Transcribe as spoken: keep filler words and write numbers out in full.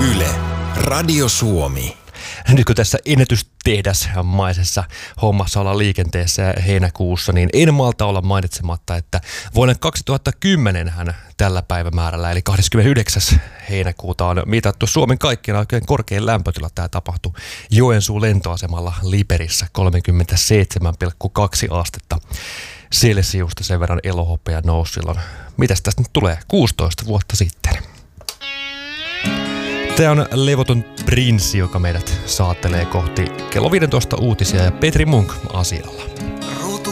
Yle, Radio Suomi. Nyt kun tässä ennätystehdasmaisessa hommassa ollaan liikenteessä heinäkuussa, niin en malta olla mainitsematta, että vuonna kaksituhattakymmenen hän tällä päivämäärällä, eli kahdeskymmenesyhdeksäs heinäkuuta on mitattu Suomen kaikkien oikein korkein lämpötila. Tämä tapahtui Joensuun lentoasemalla Liperissä, kolmekymmentäseitsemän pilkku kaksi astetta Celsiusta, sen verran elohopea nousi silloin. Mitäs tästä nyt tulee? kuusitoista vuotta sitten. Tämä on levoton prinssi, joka meidät saattelee kohti kello viisitoista uutisia ja Petri Munk asialla.